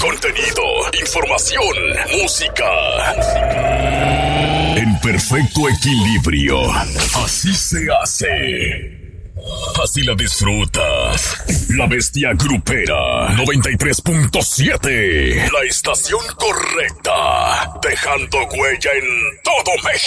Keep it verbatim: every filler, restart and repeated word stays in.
contenido, información, música. En perfecto equilibrio. Así se hace. Así la disfrutas. La Bestia Grupera noventa y tres punto siete. La estación correcta. Dejando huella en todo México.